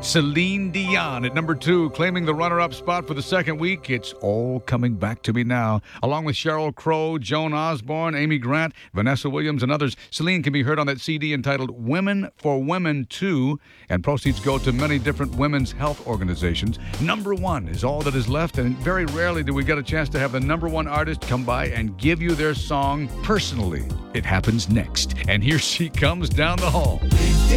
Celine Dion at number 2, claiming the runner-up spot for the second week. It's All Coming Back to Me Now. Along with Sheryl Crow, Joan Osborne, Amy Grant, Vanessa Williams, and others, Celine can be heard on that CD entitled Women for Women 2, and proceeds go to many different women's health organizations. Number 1 is all that is left, and very rarely do we get a chance to have the number 1 artist come by and give you their song personally. It happens next, and here she comes down the hall.